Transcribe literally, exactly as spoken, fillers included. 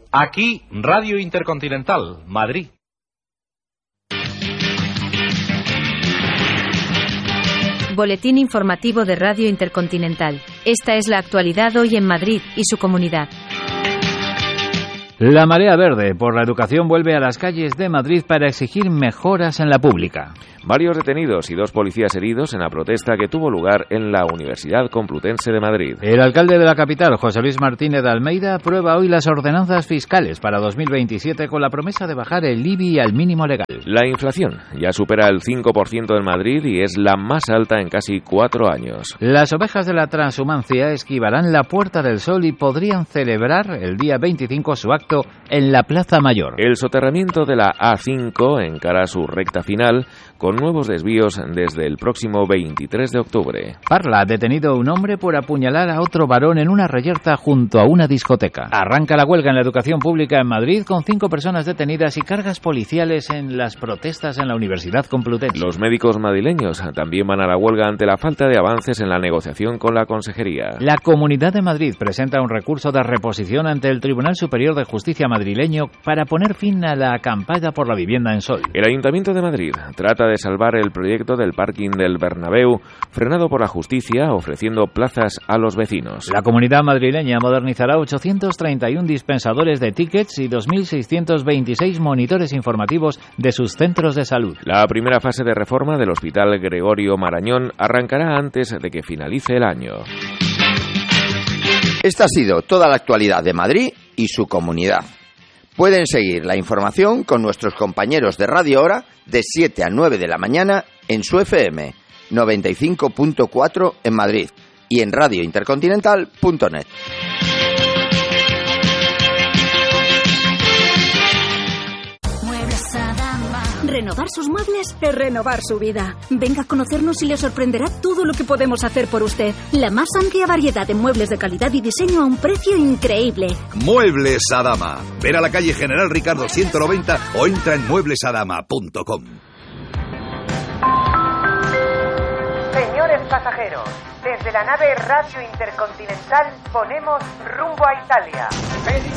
Aquí, Radio Intercontinental, Madrid. Boletín informativo de Radio Intercontinental. Esta es la actualidad hoy en Madrid y su comunidad. La Marea Verde por la Educación vuelve a las calles de Madrid para exigir mejoras en la pública. Varios detenidos y dos policías heridos en la protesta que tuvo lugar en la Universidad Complutense de Madrid. El alcalde de la capital, José Luis Martínez de Almeida, aprueba hoy las ordenanzas fiscales para dos mil veintisiete con la promesa de bajar el I B I al mínimo legal. La inflación ya supera el cinco por ciento en Madrid y es la más alta en casi cuatro años. Las ovejas de la transhumancia esquivarán la Puerta del Sol y podrían celebrar el día veinticinco su acto en la Plaza Mayor. El soterramiento de la A cinco encara su recta final con nuevos desvíos desde el próximo veintitrés de octubre. Parla ha detenido a un hombre por apuñalar a otro varón en una reyerta junto a una discoteca. Arranca la huelga en la educación pública en Madrid con cinco personas detenidas y cargas policiales en las protestas en la Universidad Complutense. Los médicos madrileños también van a la huelga ante la falta de avances en la negociación con la Consejería. La Comunidad de Madrid presenta un recurso de reposición ante el Tribunal Superior de Justicia madrileño para poner fin a la campaña por la vivienda en Sol. El Ayuntamiento de Madrid trata de salvar el proyecto del parking del Bernabéu, frenado por la justicia, ofreciendo plazas a los vecinos. La Comunidad madrileña modernizará ochocientos treinta y uno dispensadores de tickets y dos mil seiscientos veintiséis monitores informativos de sus centros de salud. La primera fase de reforma del Hospital Gregorio Marañón arrancará antes de que finalice el año. Esta ha sido toda la actualidad de Madrid y su comunidad. Pueden seguir la información con nuestros compañeros de Radio Hora de siete a nueve de la mañana en su F M noventa y cinco punto cuatro en Madrid y en radio intercontinental punto net. Renovar sus muebles es renovar su vida. Venga a conocernos y le sorprenderá todo lo que podemos hacer por usted. La más amplia variedad de muebles de calidad y diseño a un precio increíble. Muebles Adama. Ven a la calle General Ricardo ciento noventa o entra en muebles adama punto com. Señores pasajeros, desde la nave Radio Intercontinental ponemos rumbo a Italia.